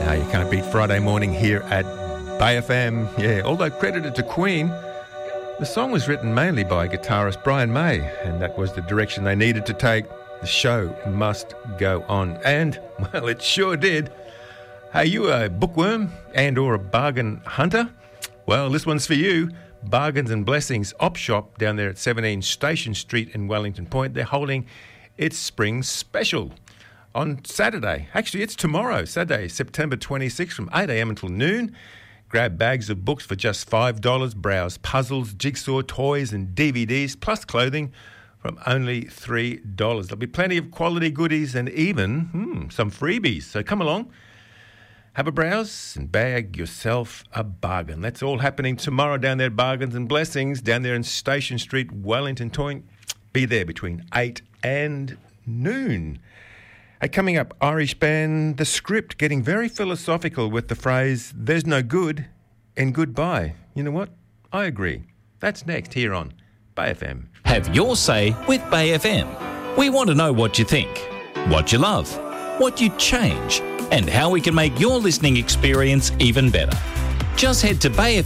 Now, you can't beat Friday morning here at Bay FM. Yeah, although credited to Queen, the song was written mainly by guitarist Brian May, and that was the direction they needed to take. The show must go on. And, well, it sure did. Are you a bookworm and or a bargain hunter? Well, this one's for you. Bargains and Blessings Op Shop down there at 17 Station Street in Wellington Point. They're holding its spring special on Saturday. Actually, it's tomorrow, Saturday, September 26th from 8 a.m. until noon. Grab bags of books for just $5. Browse puzzles, jigsaw, toys and DVDs, plus clothing from only $3. There'll be plenty of quality goodies and even some freebies. So come along, have a browse and bag yourself a bargain. That's all happening tomorrow down there at Bargains and Blessings, down there in Station Street, Wellington Point. Be there between 8 and noon. Hey, coming up, Irish band The Script getting very philosophical with the phrase, there's no good in goodbye. You know what? I agree. That's next here on Bay FM. Have your say with Bay FM. We want to know what you think, what you love, what you'd change, and how we can make your listening experience even better. Just head to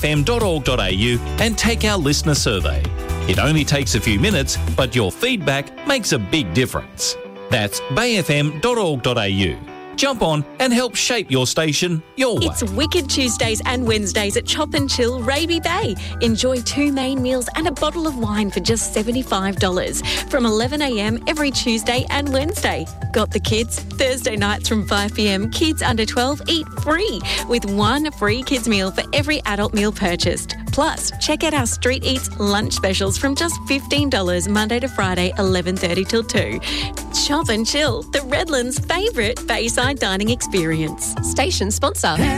bayfm.org.au and take our listener survey. It only takes a few minutes, but your feedback makes a big difference. That's bayfm.org.au. Jump on and help shape your station your way. It's Wicked Tuesdays and Wednesdays at Chop and Chill Raby Bay. Enjoy 2 main meals and a bottle of wine for just $75 from 11 a.m. every Tuesday and Wednesday. Got the kids? Thursday nights from 5 p.m, kids under 12 eat free with 1 free kids meal for every adult meal purchased. Plus, check out our Street Eats lunch specials from just $15 Monday to Friday, 11:30 till 2. Chop and Chill, the Redlands' favourite Bayside dining experience. Station sponsor.